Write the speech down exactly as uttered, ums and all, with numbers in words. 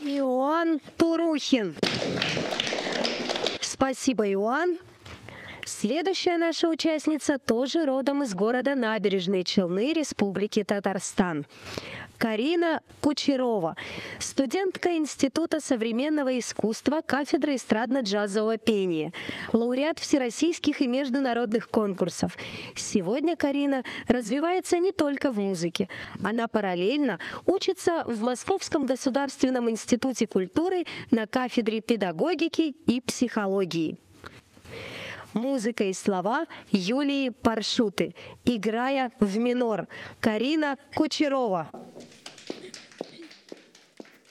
Иоанн Турухин. Спасибо, Иоанн. Следующая наша участница тоже родом из города Набережные Челны, Республики Татарстан. Карина Кучерова, студентка Института современного искусства, кафедры эстрадно-джазового пения, лауреат всероссийских и международных конкурсов. Сегодня Карина развивается не только в музыке. Она параллельно учится в Московском государственном институте культуры на кафедре педагогики и психологии. Музыка и слова Юлии Паршуты. «Играя в минор». Карина Кучерова.